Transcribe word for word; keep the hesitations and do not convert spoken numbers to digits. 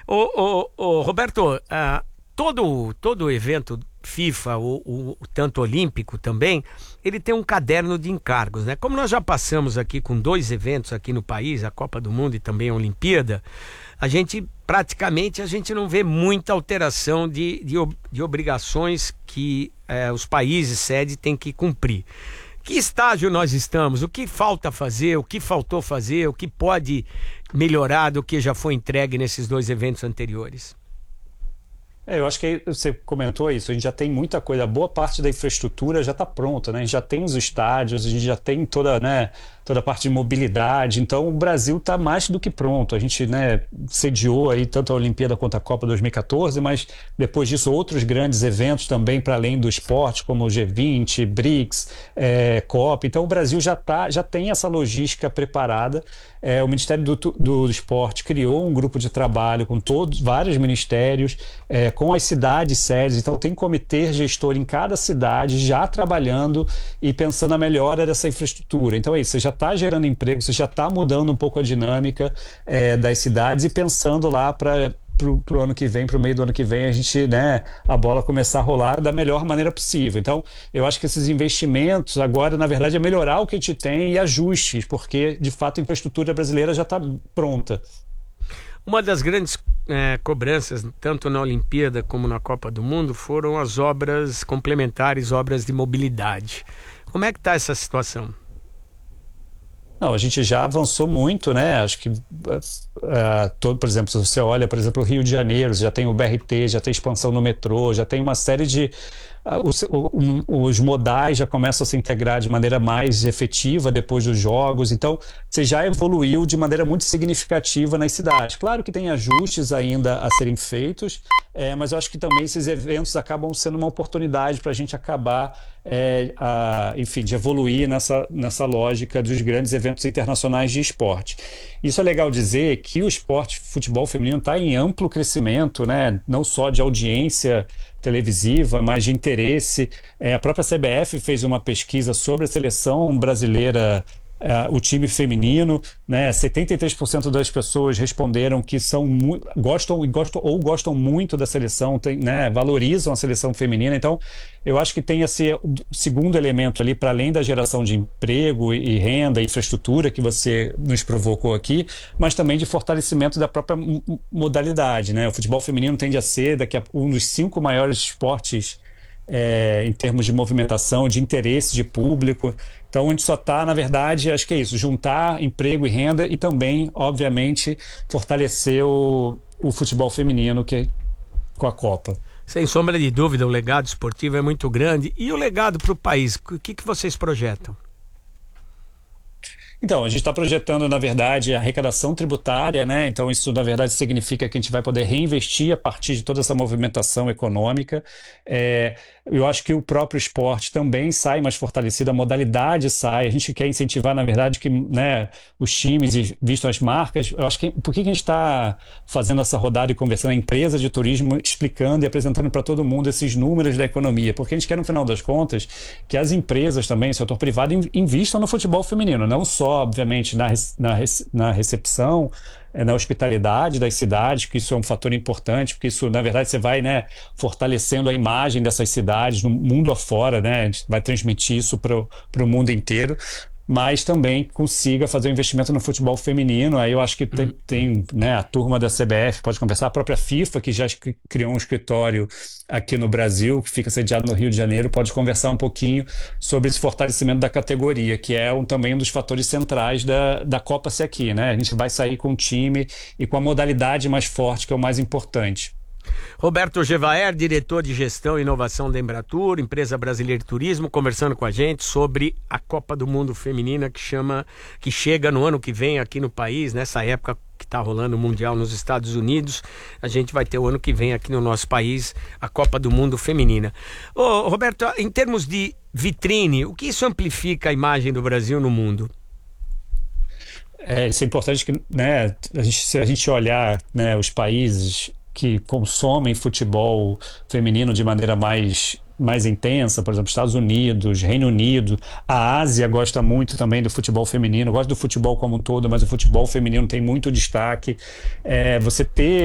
Ô, ô, ô, Roberto, ah, todo, todo evento FIFA, o, o- o tanto olímpico também, ele tem um caderno de encargos, né? Como nós já passamos aqui com dois eventos aqui no país, a Copa do Mundo e também a Olimpíada, a gente praticamente a gente não vê muita alteração de, de, ob- de obrigações que eh, os países sede têm que cumprir. Que estágio nós estamos? O que falta fazer? O que faltou fazer? O que pode melhorar do que já foi entregue nesses dois eventos anteriores? É, eu acho que você comentou isso, a gente já tem muita coisa, boa parte da infraestrutura já está pronta, né? A gente já tem os estádios, a gente já tem toda, né, toda a parte de mobilidade, então o Brasil está mais do que pronto. A gente, né, sediou aí tanto a Olimpíada quanto a Copa dois mil e quatorze, mas depois disso outros grandes eventos também para além do esporte, como o G vinte, BRICS, é, Copa. Então o Brasil já, tá, já tem essa logística preparada. É, o Ministério do, Tu- do Esporte criou um grupo de trabalho com todos, vários ministérios, é, com as cidades sérias. Então, tem comitê gestor em cada cidade já trabalhando e pensando na melhora dessa infraestrutura. Então, é isso, você já está gerando emprego, você já está mudando um pouco a dinâmica, é, das cidades e pensando lá para para o ano que vem, para o meio do ano que vem, a gente, né, a bola começar a rolar da melhor maneira possível. Então, eu acho que esses investimentos agora, na verdade, é melhorar o que a gente tem e ajustes, porque, de fato, a infraestrutura brasileira já está pronta. Uma das grandes eh, cobranças, tanto na Olimpíada como na Copa do Mundo, foram as obras complementares, obras de mobilidade. Como é que está essa situação? Não, a gente já avançou muito, né? Acho que, ah, todo, por exemplo, se você olha, por exemplo, o Rio de Janeiro, já tem o B R T, já tem expansão no metrô, já tem uma série de. ah, Os, o- um, os modais já começam a se integrar de maneira mais efetiva depois dos jogos. Então, você já evoluiu de maneira muito significativa nas cidades. Claro que tem ajustes ainda a serem feitos, é, mas eu acho que também esses eventos acabam sendo uma oportunidade para a gente acabar, é, a- enfim, de evoluir nessa, nessa lógica dos grandes eventos internacionais de esporte. Isso é legal dizer que o esporte futebol feminino está em amplo crescimento, né? Não só de audiência televisiva, mas de interesse. É, a própria C B F fez uma pesquisa sobre a seleção brasileira, é, o time feminino, né? setenta e três por cento das pessoas responderam que são mu- gostam, e gostam ou gostam muito da seleção, tem, né? Valorizam a seleção feminina. Então, eu acho que tem esse segundo elemento ali, para além da geração de emprego e e renda, infraestrutura que você nos provocou aqui, mas também de fortalecimento da própria mo- modalidade, né? O futebol feminino tende a ser daqui a, um dos cinco maiores esportes, é, em termos de movimentação, de interesse de público. Então, a gente só está, na verdade, acho que é isso, juntar emprego e renda e também, obviamente, fortalecer o, o futebol feminino que, com a Copa. Sem sombra de dúvida, o legado esportivo é muito grande. E o legado para o país? O que, que vocês projetam? Então, a gente está projetando, na verdade, a arrecadação tributária, né? Então, isso, na verdade, significa que a gente vai poder reinvestir a partir de toda essa movimentação econômica. É, eu acho que o próprio esporte também sai mais fortalecido, a modalidade sai. A gente quer incentivar, na verdade, que, né, os times, e visto as marcas. Eu acho que por que que a gente está fazendo essa rodada e conversando a empresa de turismo, explicando e apresentando para todo mundo esses números da economia? Porque a gente quer, no final das contas, que as empresas também, o setor privado, in- invistam no futebol feminino, não só, obviamente, na, rece- na, rece- na recepção, eh, na hospitalidade das cidades, que isso é um fator importante, porque isso, na verdade, você vai, né, fortalecendo a imagem dessas cidades no mundo afora, né? A gente vai transmitir isso para o mundo inteiro, mas também consiga fazer um investimento no futebol feminino. Aí eu acho que tem, tem, né, a turma da C B F pode conversar, a própria FIFA, que já escri- criou um escritório aqui no Brasil, que fica sediado no Rio de Janeiro, pode conversar um pouquinho sobre esse fortalecimento da categoria, que é um, também um dos fatores centrais da, da Copa ser aqui, né? A gente vai sair com o time e com a modalidade mais forte, que é o mais importante. Roberto Gevaer, diretor de gestão e inovação da Embratur, empresa brasileira de turismo, conversando com a gente sobre a Copa do Mundo Feminina que chama, que chega no ano que vem aqui no país, nessa época que está rolando o Mundial nos Estados Unidos. A gente vai ter o ano que vem aqui no nosso país a Copa do Mundo Feminina. Ô, Roberto, em termos de vitrine, o que isso amplifica a imagem do Brasil no mundo? É, isso é importante que, né, a gente, se a gente olhar, né, os países que consomem futebol feminino de maneira mais, mais intensa, por exemplo, Estados Unidos, Reino Unido, a Ásia gosta muito também do futebol feminino, gosta do futebol como um todo, mas o futebol feminino tem muito destaque. É, você ter